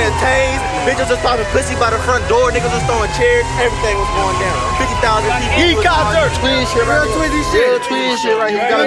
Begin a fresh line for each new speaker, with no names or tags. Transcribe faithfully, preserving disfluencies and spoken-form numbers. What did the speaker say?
getting tased. Bitches was popping pussy by the front door. Niggas was throwing chairs. Everything was going down. fifty thousand people.
He concert.
Twin shit right here.
Real Twizzy shit.
Real twin shit right here.